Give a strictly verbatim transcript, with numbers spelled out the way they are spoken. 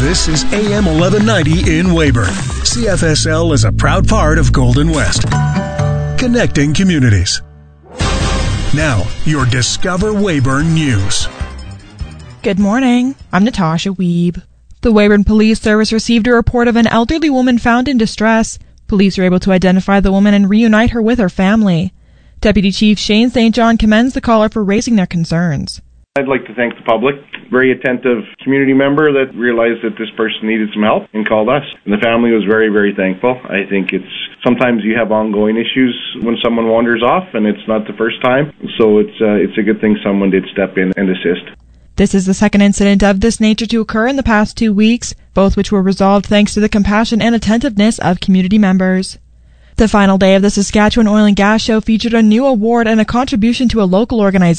This is A M eleven ninety in Weyburn. C F S L is a proud part of Golden West. Connecting communities. Now, your Discover Weyburn News. Good morning. I'm Natasha Wiebe. The Weyburn Police Service received a report of an elderly woman found in distress. Police were able to identify the woman and reunite her with her family. Deputy Chief Shane Saint John commends the caller for raising their concerns. I'd like to thank the public, very attentive community member that realized that this person needed some help and called us. And the family was very, very thankful. I think it's sometimes you have ongoing issues when someone wanders off, and it's not the first time. So it's uh, it's a good thing someone did step in and assist. This is the second incident of this nature to occur in the past two weeks, both which were resolved thanks to the compassion and attentiveness of community members. The final day of the Saskatchewan Oil and Gas Show featured a new award and a contribution to a local organization.